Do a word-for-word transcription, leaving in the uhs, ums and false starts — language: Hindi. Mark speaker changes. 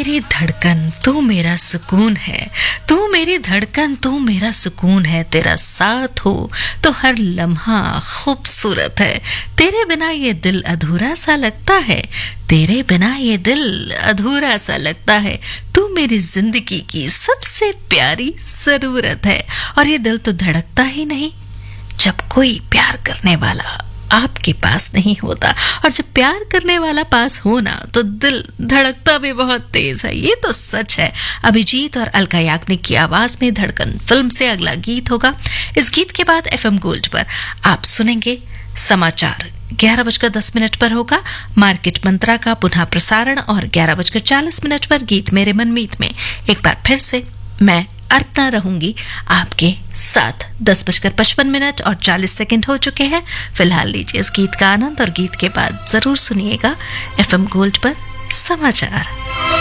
Speaker 1: मेरी धड़कन तू मेरा सुकून है, तू मेरी धड़कन तू मेरा सुकून है, तेरा साथ हो तो हर लम्हा खूबसूरत है, तेरे बिना ये दिल अधूरा सा लगता है, तेरे बिना ये दिल अधूरा सा लगता है, तू मेरी जिंदगी की सबसे प्यारी जरूरत है। और ये दिल तो धड़कता ही नहीं जब कोई प्यार करने वाला आपके पास नहीं होता, और जब प्यार करने वाला पास हो ना तो दिल धड़कता भी बहुत तेज है, ये तो सच है। अभिजीत और अलका याग्निक की आवाज में धड़कन फिल्म से अगला गीत होगा। इस गीत के बाद एफएम गोल्ड पर आप सुनेंगे समाचार। ग्यारह बजकर दस मिनट पर होगा मार्केट मंत्रा का पुनः प्रसारण, और ग्यारह बजकर चालीस मिनट पर गीत मेरे मनमीत में एक बार फिर से मैं अर्पणा रहूंगी आपके साथ। दस बजकर पचपन मिनट और चालीस सेकंड हो चुके हैं। फिलहाल लीजिए इस गीत का आनंद, और गीत के बाद जरूर सुनिएगा एफएम गोल्ड पर समाचार।